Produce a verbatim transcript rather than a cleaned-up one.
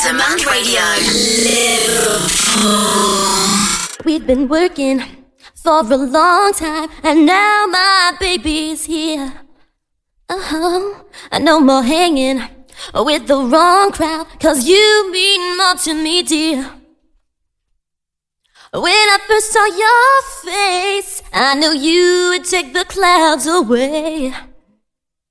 demand radio. We've been working for a long time, and now my baby's here. Uh-huh. No more hanging with the wrong crowd, 'cause you mean more to me, dear. When I first saw your face, I knew you would take the clouds away.